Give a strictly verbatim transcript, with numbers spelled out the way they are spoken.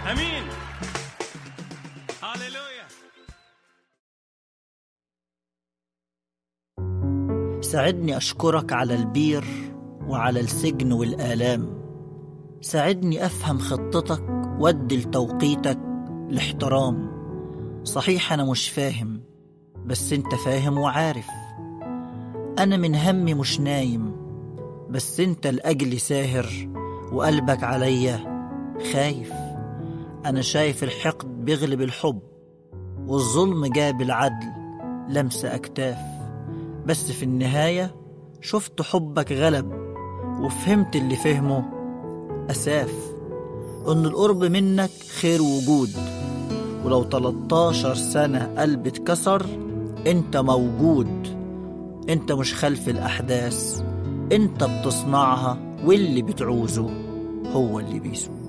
امين. هاليلويا. ساعدني أشكرك على البير وعلى السجن والآلام. ساعدني أفهم خطتك وأدي لتوقيتك الاحترام. صحيح أنا مش فاهم، بس أنت فاهم وعارف. أنا من همي مش نايم، بس أنت لأجلي ساهر، وقلبك عليا خايف. أنا شايف الحقد بيغلب الحب، والظلم جاب العدل لمسة أكتاف. بس في النهاية شفت حبك غلب، وفهمت اللي فهمه أساف، إن القرب منك خير وجود. ولو تلتاشر سنة قلبي اتكسر، انت موجود. انت مش خلف الأحداث، انت بتصنعها، واللي بتعوزه هو اللي بيسوق.